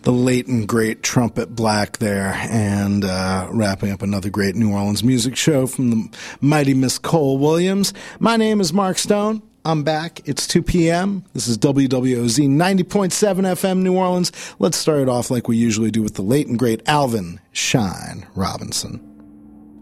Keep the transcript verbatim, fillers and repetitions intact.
the late and great Trumpet Black there, and uh, wrapping up another great New Orleans music show from the mighty Miss Cole Williams. My name is Mark Stone. I'm back. It's two p.m. This is W W O Z ninety point seven F M New Orleans. Let's start it off like we usually do with the late and great Alvin Shine Robinson.